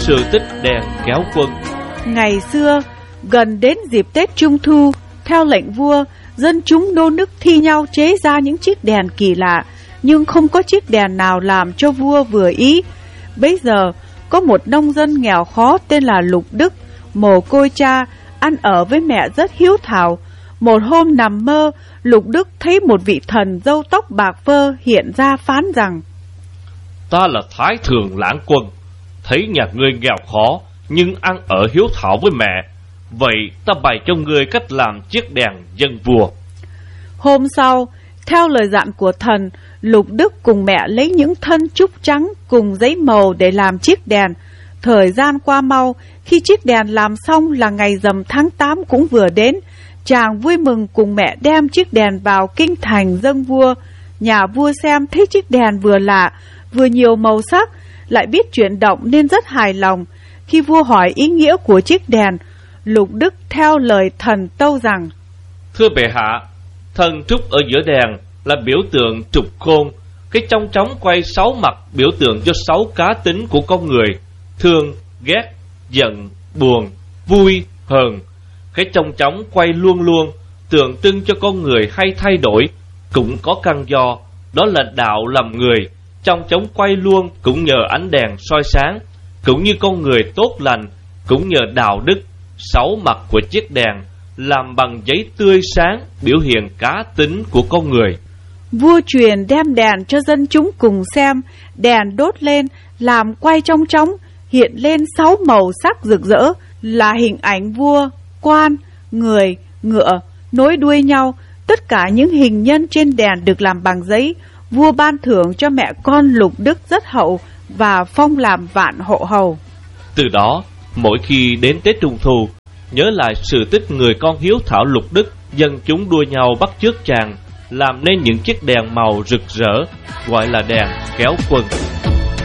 sự tích đèn kéo quân. Ngày xưa, gần đến dịp Tết Trung Thu, theo lệnh vua, dân chúng nô nức thi nhau chế ra những chiếc đèn kỳ lạ, nhưng không có chiếc đèn nào làm cho vua vừa ý. Bấy giờ, có một nông dân nghèo khó tên là Lục Đức, mồ côi cha, ăn ở với mẹ rất hiếu thảo. Một hôm nằm mơ, Lục Đức thấy một vị thần râu tóc bạc phơ hiện ra phán rằng: Ta là Thái Thường Lãng Quân, thấy nhà ngươi nghèo khó nhưng ăn ở hiếu thảo với mẹ, vậy ta bày cho ngươi cách làm chiếc đèn dân vua. Hôm sau, theo lời dặn của thần, Lục Đức cùng mẹ lấy những thân trúc trắng cùng giấy màu để làm chiếc đèn. Thời gian qua mau, khi chiếc đèn làm xong là ngày rằm tháng 8 cũng vừa đến. Chàng vui mừng cùng mẹ đem chiếc đèn vào kinh thành dâng vua. Nhà vua xem thấy chiếc đèn vừa lạ, vừa nhiều màu sắc, lại biết chuyển động nên rất hài lòng. Khi vua hỏi ý nghĩa của chiếc đèn, Lục Đức theo lời thần tâu rằng: Thưa bệ hạ, thần trúc ở giữa đèn là biểu tượng trục khôn, cái chong chóng quay 6 mặt biểu tượng cho 6 cá tính của con người: thương, ghét, giận, buồn, vui, hờn. Cái chong chóng quay luôn luôn tượng trưng cho con người hay thay đổi, cũng có căn do, đó là đạo làm người. Chong chóng quay luôn cũng nhờ ánh đèn soi sáng, cũng như con người tốt lành cũng nhờ đạo đức. 6 mặt của chiếc đèn làm bằng giấy tươi sáng, biểu hiện cá tính của con người. Vua truyền đem đèn cho dân chúng cùng xem. Đèn đốt lên làm quay trong chóng, hiện lên 6 màu sắc rực rỡ, là hình ảnh vua, quan, người, ngựa nối đuôi nhau. Tất cả những hình nhân trên đèn được làm bằng giấy. Vua ban thưởng cho mẹ con Lục Đức rất hậu và phong làm vạn hộ hầu. Từ đó, mỗi khi đến Tết Trung Thu, nhớ lại sự tích người con hiếu thảo Lục Đức, dân chúng đua nhau bắt chước chàng làm nên những chiếc đèn màu rực rỡ, gọi là đèn kéo quân.